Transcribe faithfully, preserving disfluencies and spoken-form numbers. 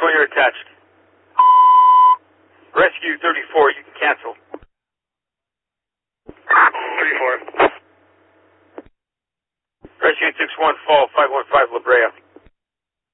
one, you're attached. Rescue thirty-four, you can cancel. thirty-four. Rescue six one, fall, five one five La Brea.